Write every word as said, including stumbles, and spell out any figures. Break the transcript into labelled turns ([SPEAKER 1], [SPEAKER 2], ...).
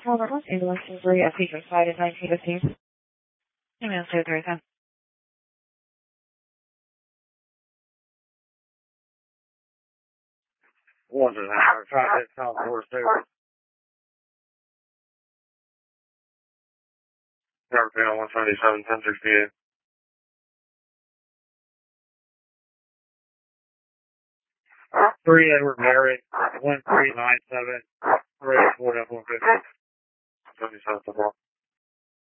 [SPEAKER 1] Calvert, Los Angeles, Missouri, a feature site in nineteen fifteen. Email two three ten.
[SPEAKER 2] One and a half. Try to hit South Forest Davis. Everything on one seventy-seven, ten sixty-eight. Three Edward Mary, one three nine seven, three four F one fifty. seventy-seven.